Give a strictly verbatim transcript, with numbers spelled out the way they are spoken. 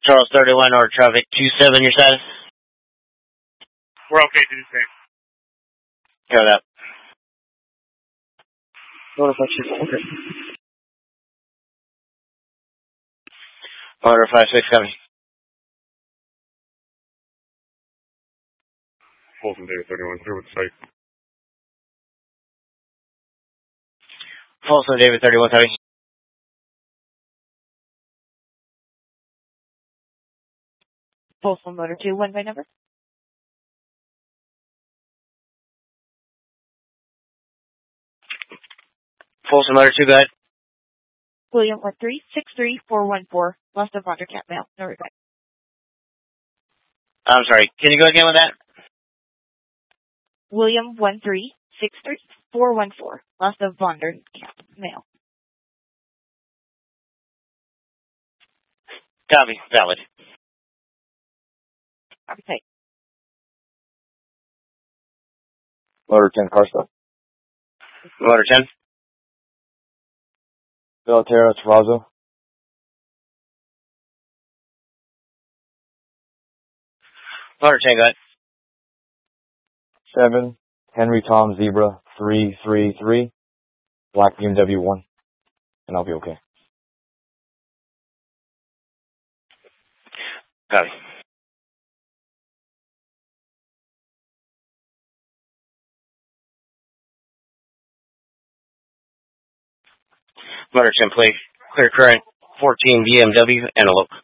Charles thirty-one or traffic two seven, your status? We're okay to do the same. Hear that. Notify Chief. Okay. Order five six, copy. Folsom David thirty-one, clear with the site. Folsom David thirty-one, copy. Folsom Motor two, one by number. Folsom Motor two, go ahead. William one three six three four one four, lost of Roger Cat Mail, no reply. I'm sorry, can you go again with that? William one three six three four one four, lost of Vonder Cat Mail. Copy, valid. Copy site. Motor ten, car stop. Motor ten. Belterra, Terrazzo. Motor ten, go ahead. seven, Henry Tom Zebra, three three three, Black B M W one, and I'll be okay. Copy. Motor ten, plate, clear current, fourteen B M W, Antelope.